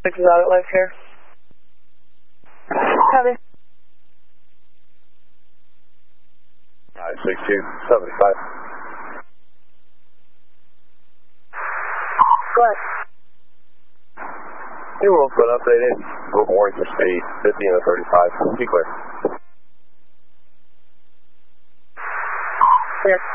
Which is out at life here. Copy. 6275. Go ahead. New world's been updated. Local warning for speed 50 and 35. Be clear. Clear.